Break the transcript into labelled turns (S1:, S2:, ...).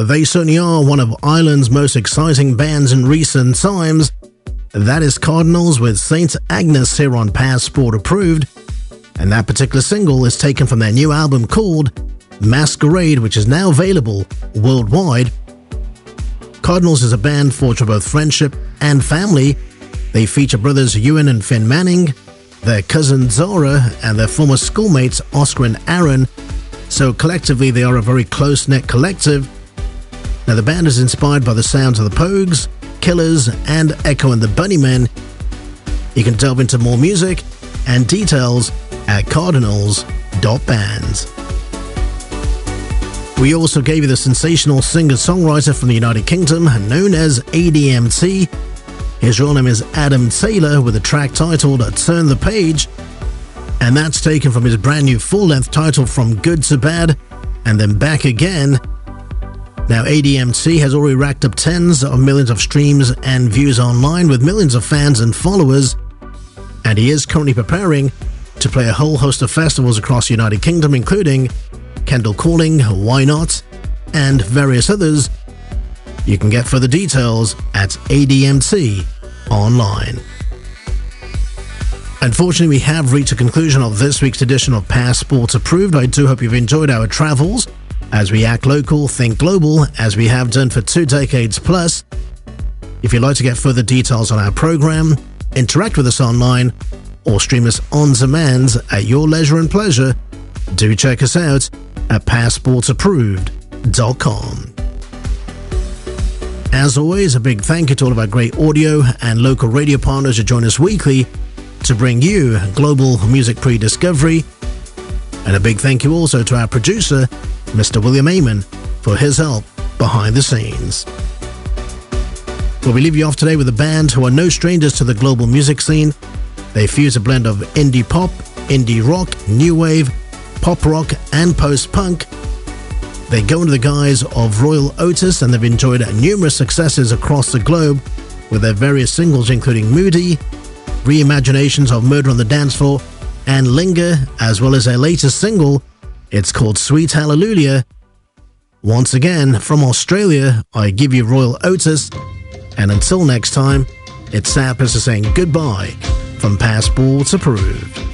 S1: They certainly are one of Ireland's most exciting bands in recent times. That is Cardinals with St. Agnes here on Passport Approved. And that particular single is taken from their new album called Masquerade, which is now available worldwide. Cardinals is a band forged for both friendship and family. They feature brothers Ewan and Finn Manning, their cousin Zara, and their former schoolmates Oscar and Aaron. So collectively they are a very close-knit collective. Now the band is inspired by the sounds of the Pogues, Killers, and Echo and the Bunnymen. You can delve into more music and details at cardinals.band. We also gave you the sensational singer-songwriter from the United Kingdom known as ADMT. His real name is Adam Taylor, with a track titled Turn the Page, and that's taken from his brand new full-length title From Good to Bad and Then Back Again. Now ADMT has already racked up tens of millions of streams and views online with millions of fans and followers, and he is currently preparing to play a whole host of festivals across the United Kingdom, including Kendal Calling, Why Not, and various others. You can get further details at ADMT online. Unfortunately, we have reached a conclusion of this week's edition of Passport Approved. I do hope you've enjoyed our travels as we act local, think global, as we have done for 2 decades plus. If you'd like to get further details on our program, interact with us online, or stream us on demand at your leisure and pleasure, do check us out at passportapproved.com. As always, a big thank you to all of our great audio and local radio partners who join us weekly to bring you global music pre-discovery. And a big thank you also to our producer, Mr. William Amon, for his help behind the scenes. Well, we leave you off today with a band who are no strangers to the global music scene. They fuse a blend of indie pop, indie rock, new wave, pop rock, and post-punk. They go under the guise of Royal Otis, and they've enjoyed numerous successes across the globe with their various singles, including Moody, reimaginations of Murder on the Dance Floor, and Linger, as well as their latest single. It's called Sweet Hallelujah. Once again, from Australia, I give you Royal Otis, and until next time, it's Sam Pisser saying goodbye from Passport Approved.